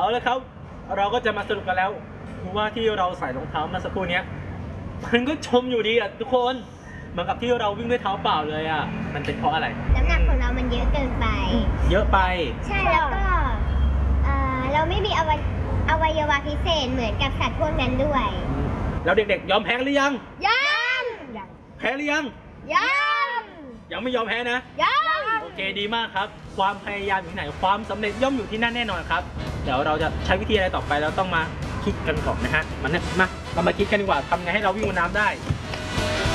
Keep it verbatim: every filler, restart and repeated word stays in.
ละครับเราก็จะมาสรุปกันแล้วว่าที่เราใส่รองเท้ามาสักครู่นี้มันก็ชมอยู่ดีอ่ะทุกคนเหมือนกับที่เราวิ่งด้วยเท้าเปล่าเลยอ่ะมันเป็นเพราะอะไรน้ำหนักของเรามันเยอะเกินไปเยอะไปใช่แล้วก็เราไม่มีอวัยอวัยวะพิเศษเหมือนกับสัตว์พวกนั้นด้วยแล้วเด็กๆยอมแพ้หรือยังยังแพ้หรือยังยังยังไม่ยอมแพ้นะยังโอเคดีมากครับความพยายามอยู่ที่ไหนความสำเร็จย่อมอยู่ที่นั่นแน่นอนครับเดี๋ยวเราจะใช้วิธีอะไรต่อไปเราต้องมาคิดกันก่อนนะฮะมันมาเรามาคิดกันดีกว่าทำไงให้เราวิ่งบนน้ำได้